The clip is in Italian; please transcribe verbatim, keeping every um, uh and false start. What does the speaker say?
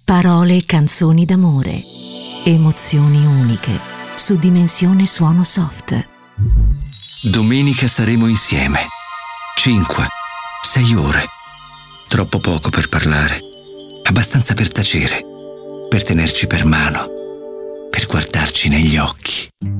Parole e canzoni d'amore. Emozioni uniche. Su Dimensione Suono Soft. Domenica saremo insieme. Cinque, sei ore. Troppo poco per parlare. Abbastanza per tacere. Per tenerci per mano. Per guardarci negli occhi.